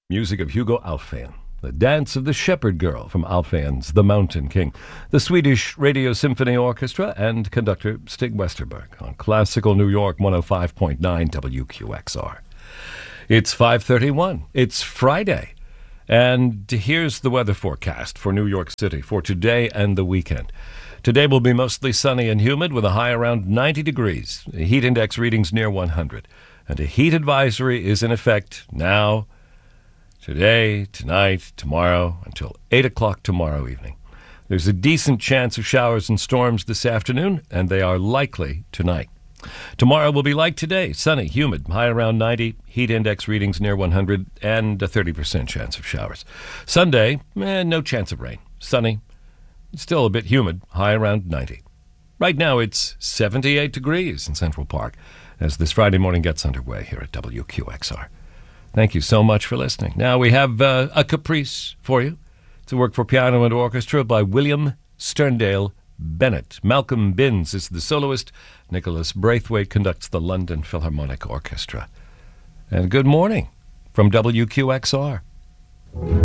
Music of Hugo Alfvén. The Dance of the Shepherd Girl from Alfvén's The Mountain King. The Swedish Radio Symphony Orchestra and conductor Stig Westerberg on Classical New York 105.9 WQXR. It's 5:31. It's Friday. And here's the weather forecast for New York City for today and the weekend. Today will be mostly sunny and humid with a high around 90 degrees. The heat index readings near 100. And a heat advisory is in effect now, today, tonight, tomorrow, until 8 o'clock tomorrow evening. There's a decent chance of showers and storms this afternoon, and they are likely tonight. Tomorrow will be like today, sunny, humid, high around 90, heat index readings near 100, and a 30% chance of showers. Sunday, no chance of rain. Sunny, still a bit humid, high around 90. Right now it's 78 degrees in Central Park as this Friday morning gets underway here at WQXR. Thank you so much for listening. Now we have a caprice for you. It's a work for piano and orchestra by William Sterndale Bennett. Malcolm Binns is the soloist. Nicholas Braithwaite conducts the London Philharmonic Orchestra. And good morning from WQXR.